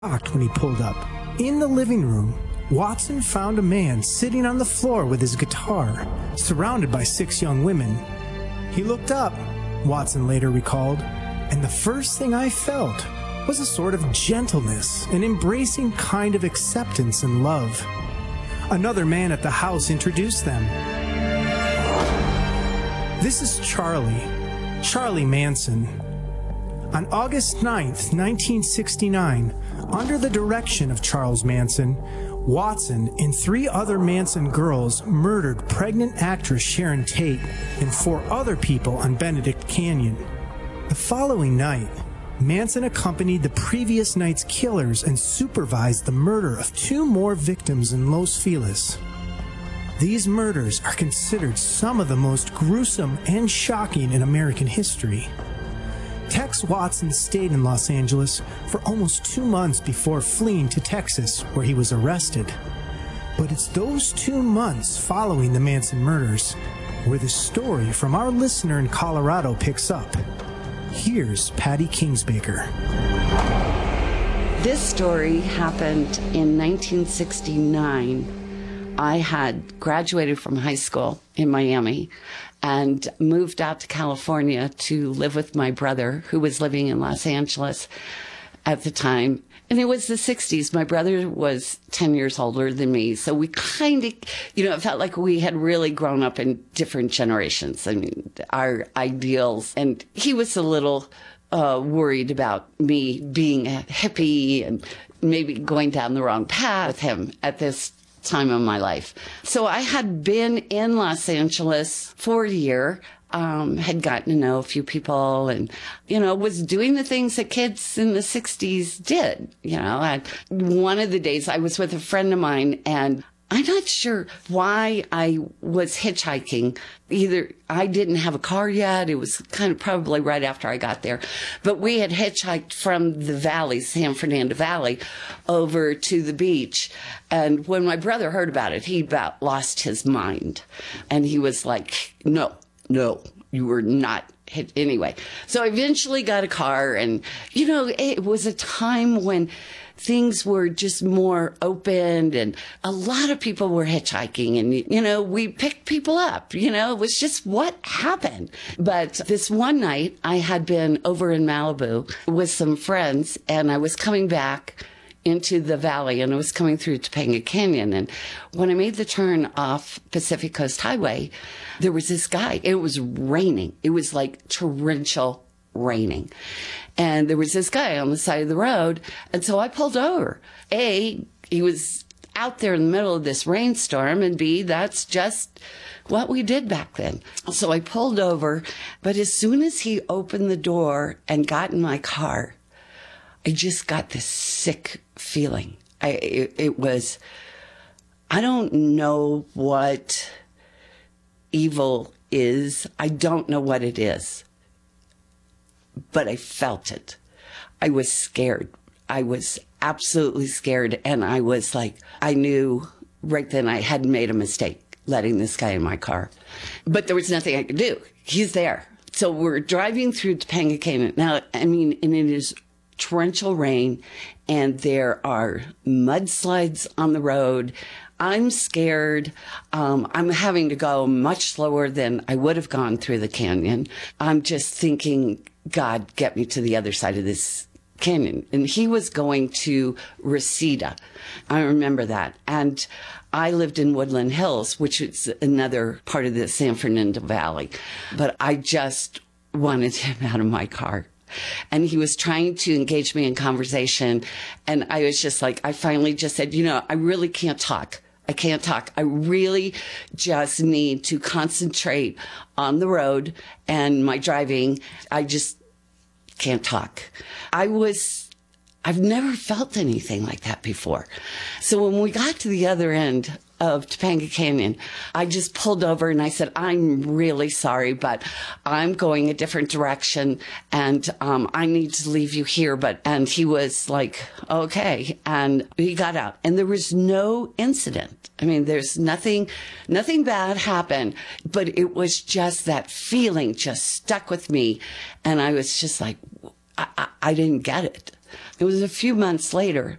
shocked when he pulled up. In the living room, Watson found a man sitting on the floor with his guitar, surrounded by 6 young women. He looked up, Watson later recalled, and the first thing I felt was a sort of gentleness, an embracing kind of acceptance and love. Another man at the house introduced them. This is Charlie Manson. On August 9th, 1969, under the direction of Charles Manson, Watson and 3 other Manson girls murdered pregnant actress Sharon Tate and 4 other people on Benedict Canyon. The following night, Manson accompanied the previous night's killers and supervised the murder of 2 more victims in Los Feliz. These murders are considered some of the most gruesome and shocking in American history. Tex Watson stayed in Los Angeles for almost 2 months before fleeing to Texas, where he was arrested. But it's those 2 months following the Manson murders where the story from our listener in Colorado picks up. Here's Patty Kingsbaker. This story happened in 1969. I had graduated from high school in Miami and moved out to California to live with my brother, who was living in Los Angeles at the time. And it was the 60s. My brother was 10 years older than me. So we kind of, it felt like we had really grown up in different generations. I mean, our ideals. And he was a little worried about me being a hippie and maybe going down the wrong path with him at this time of my life. So I had been in Los Angeles for a year, had gotten to know a few people and, was doing the things that kids in the 60s did. One of the days I was with a friend of mine and I'm not sure why I was hitchhiking. Either I didn't have a car yet. It was kind of probably right after I got there. But we had hitchhiked from the valley, San Fernando Valley, over to the beach. And when my brother heard about it, he about lost his mind. And he was like, no, you were not hit anyway. So I eventually got a car. And, it was a time when things were just more open and a lot of people were hitchhiking and, we picked people up, it was just what happened. But this one night I had been over in Malibu with some friends and I was coming back into the valley and I was coming through Topanga Canyon. And when I made the turn off Pacific Coast Highway, there was this guy. It was raining. It was like torrential raining. And there was this guy on the side of the road. And so I pulled over. A, he was out there in the middle of this rainstorm. And B, that's just what we did back then. So I pulled over. But as soon as he opened the door and got in my car, I just got this sick feeling. It was, I don't know what evil is. I don't know what it is. But I felt it. I was scared. I was absolutely scared. And I was like, I knew right then I hadn't made a mistake letting this guy in my car. But there was nothing I could do. He's there. So we're driving through Topanga Canyon. Now, and it is torrential rain and there are mudslides on the road. I'm scared. I'm having to go much slower than I would have gone through the canyon. I'm just thinking, God, get me to the other side of this canyon. And he was going to Reseda. I remember that. And I lived in Woodland Hills, which is another part of the San Fernando Valley. But I just wanted him out of my car. And he was trying to engage me in conversation. And I was just like, I finally just said, I really can't talk. I can't talk. I really just need to concentrate on the road and my driving. I just can't talk. I've never felt anything like that before. So when we got to the other end of Topanga Canyon, I just pulled over and I said, I'm really sorry, but I'm going a different direction and I need to leave you here. And he was like, okay. And he got out and there was no incident. There's nothing bad happened, but it was just that feeling just stuck with me. And I was just like, I didn't get it. It was a few months later